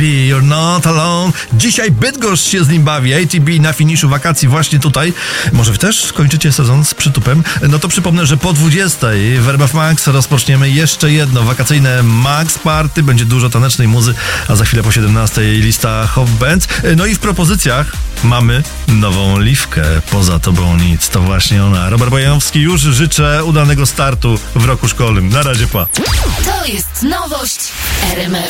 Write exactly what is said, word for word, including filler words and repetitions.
You're not alone. Dzisiaj Bydgoszcz się z nim bawi. A T B na finiszu wakacji właśnie tutaj. Może wy też skończycie sezon z przytupem? No to przypomnę, że po dwudziestej w R M F Max rozpoczniemy jeszcze jedno wakacyjne Max Party. Będzie dużo tanecznej muzy, a za chwilę po siedemnastej lista Hop Bands. No i w propozycjach mamy nową Liwkę. Poza tobą nic. To właśnie ona. Robert Bojanowski. Już życzę udanego startu w roku szkolnym. Na razie, pa. To jest nowość R M F.